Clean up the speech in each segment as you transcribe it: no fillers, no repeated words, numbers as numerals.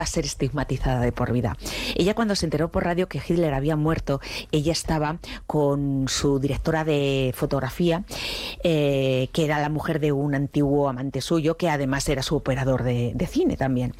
a ser estigmatizada de por vida. Ella, cuando se enteró por radio que Hitler había muerto, ella estaba con su directora de fotografía, que era la mujer de un antiguo amante suyo, que además era su operador de cine también.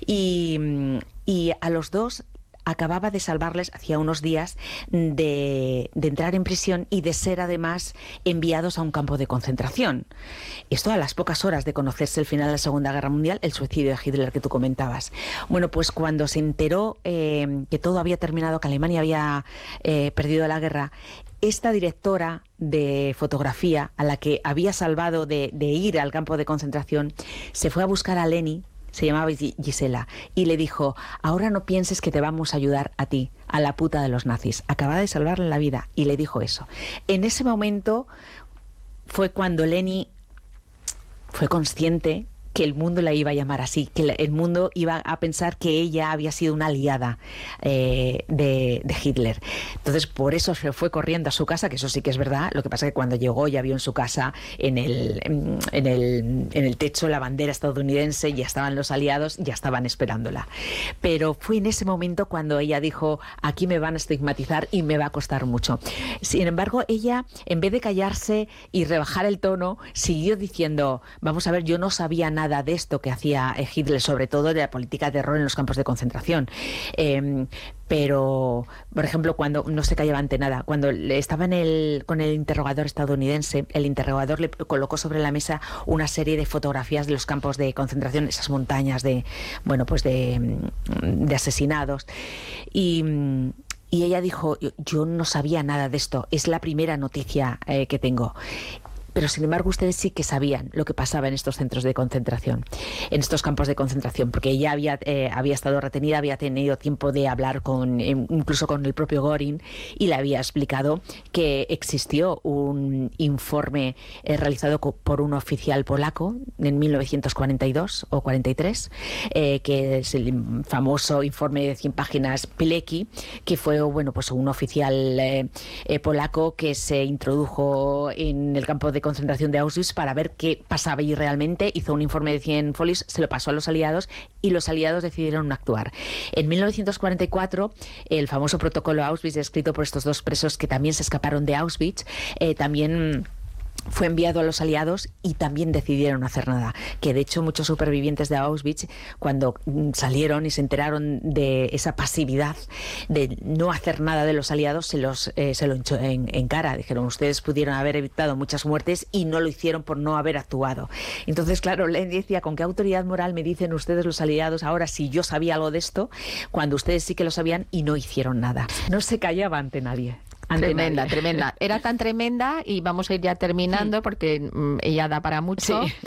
Y a los dos acababa de salvarles hacía unos días de entrar en prisión y de ser además enviados a un campo de concentración. Esto a las pocas horas de conocerse el final de la Segunda Guerra Mundial, el suicidio de Hitler que tú comentabas. Bueno, pues cuando se enteró que todo había terminado, que Alemania había perdido la guerra, esta directora de fotografía, a la que había salvado de ir al campo de concentración, se fue a buscar a Leni. Se llamaba Gisela, y le dijo: ahora no pienses que te vamos a ayudar a ti, a la puta de los nazis. Acaba de salvarle la vida. Y le dijo eso. En ese momento fue cuando Leni fue consciente que el mundo la iba a llamar así, que el mundo iba a pensar que ella había sido una aliada de Hitler. Entonces, por eso se fue corriendo a su casa, que eso sí que es verdad. Lo que pasa es que cuando llegó ya vio en su casa, en el techo, la bandera estadounidense, ya estaban los aliados, ya estaban esperándola. Pero fue en ese momento cuando ella dijo: aquí me van a estigmatizar y me va a costar mucho. Sin embargo, ella, en vez de callarse y rebajar el tono, siguió diciendo: vamos a ver, yo no sabía nada de esto que hacía Hitler, sobre todo de la política de terror en los campos de concentración. Pero, por ejemplo, cuando no se callaba ante nada, cuando estaba con el interrogador estadounidense, el interrogador le colocó sobre la mesa una serie de fotografías de los campos de concentración, esas montañas de asesinados. Y ella dijo: yo no sabía nada de esto, es la primera noticia que tengo. Pero, sin embargo, ustedes sí que sabían lo que pasaba en estos centros de concentración, en estos campos de concentración, porque ella había estado retenida, había tenido tiempo de hablar incluso con el propio Göring, y le había explicado que existió un informe realizado por un oficial polaco en 1942 o 43, que es el famoso informe de 100 páginas Pilecki, que fue pues un oficial polaco que se introdujo en el campo de concentración de Auschwitz para ver qué pasaba allí realmente. Hizo un informe de 100 folios, se lo pasó a los aliados, y los aliados decidieron actuar. En 1944, el famoso protocolo Auschwitz, escrito por estos dos presos que también se escaparon de Auschwitz, también fue enviado a los aliados, y también decidieron no hacer nada. Que de hecho muchos supervivientes de Auschwitz, cuando salieron y se enteraron de esa pasividad de no hacer nada de los aliados, se lo echó en cara. Dijeron: ustedes pudieron haber evitado muchas muertes y no lo hicieron por no haber actuado. Entonces, claro, Lenin decía: ¿con qué autoridad moral me dicen ustedes, los aliados, ahora si yo sabía algo de esto, cuando ustedes sí que lo sabían y no hicieron nada? No se callaba ante nadie. Tremenda, tremenda. Era tan tremenda, y vamos a ir ya terminando porque ella da para mucho. Sí.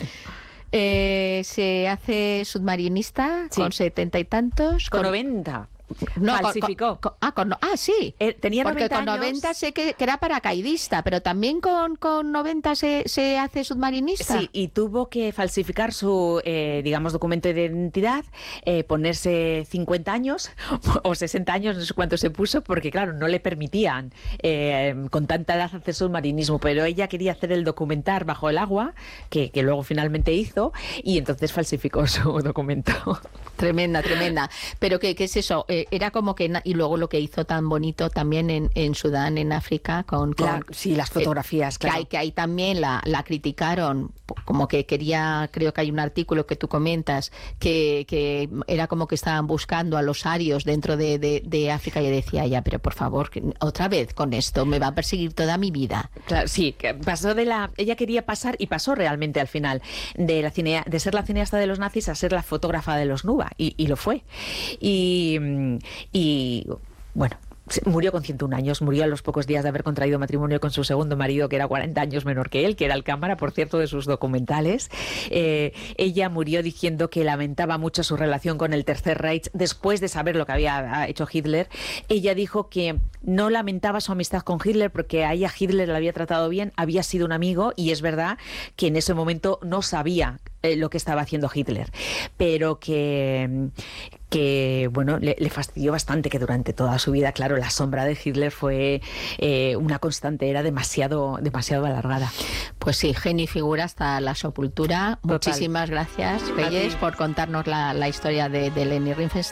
Se hace submarinista, sí, con 70 y tantos. Con 90. No, falsificó. Sí. Tenía 90 porque con 90 años. sé que era paracaidista, pero también con 90 se hace submarinista. Sí, y tuvo que falsificar su, documento de identidad, ponerse 50 años o 60 años, no sé cuánto se puso, porque claro, no le permitían con tanta edad hacer submarinismo, pero ella quería hacer el documentar bajo el agua, que luego finalmente hizo, y entonces falsificó su documento. Tremenda, tremenda. Pero ¿qué es eso? Era como que... Y luego lo que hizo tan bonito también en Sudán, en África, sí, las fotografías, claro. Que ahí también la criticaron, como que quería... Creo que hay un artículo que tú comentas, que era como que estaban buscando a los arios dentro de África, y decía: ya, pero por favor, otra vez con esto, me va a perseguir toda mi vida. Claro, sí, que pasó ella quería pasar, y pasó realmente al final, de ser la cineasta de los nazis a ser la fotógrafa de los Nuba, y lo fue. Y bueno, murió con 101 años, murió a los pocos días de haber contraído matrimonio con su segundo marido, que era 40 años menor que él, que era el cámara, por cierto, de sus documentales. Ella murió diciendo que lamentaba mucho su relación con el Tercer Reich después de saber lo que había hecho Hitler. Ella dijo que no lamentaba su amistad con Hitler porque a ella Hitler la había tratado bien, había sido un amigo, y es verdad que en ese momento no sabía lo que estaba haciendo Hitler, pero que bueno, le fastidió bastante que durante toda su vida, claro, la sombra de Hitler fue una constante, era demasiado alargada. Pues sí, genio y figura hasta la sepultura. Total. Muchísimas gracias, Reyes, por contarnos la historia de Leni Riefenstahl.